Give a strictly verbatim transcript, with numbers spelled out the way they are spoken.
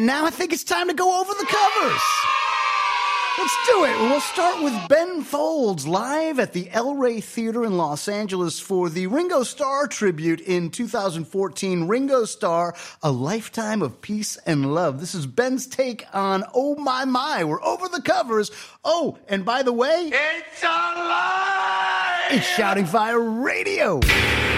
And now I think it's time to go over the covers. Let's do it. We'll start with Ben Folds live at the El Rey Theater in Los Angeles for the Ringo Starr tribute in two thousand fourteen. Ringo Starr, A Lifetime of Peace and Love. This is Ben's take on Oh My My. We're over the covers. Oh, and by the way, It's alive! it's Shouting Fire Radio.